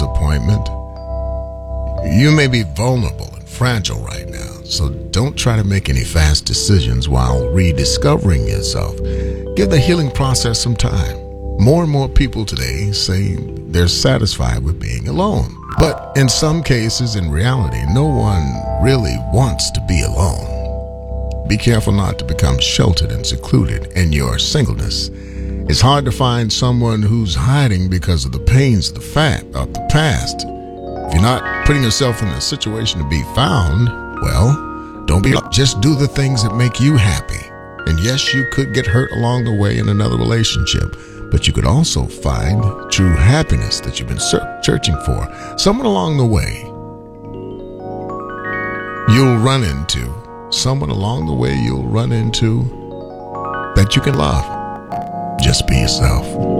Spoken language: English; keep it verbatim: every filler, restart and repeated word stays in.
disappointment. You may be vulnerable and fragile right now, so don't try to make any fast decisions while rediscovering yourself. Give the healing process some time. More and more people today say they're satisfied with being alone. But in some cases, in reality, no one really wants to be alone. Be careful not to become sheltered and secluded in your singleness. It's hard to find someone who's hiding because of the pains of the fact of the past. If you're not putting yourself in a situation to be found, well, don't be up. Just do the things that make you happy. And yes, you could get hurt along the way in another relationship, but you could also find true happiness that you've been ser- searching for. Someone along the way you'll run into, someone along the way you'll run into that you can love. Just be yourself.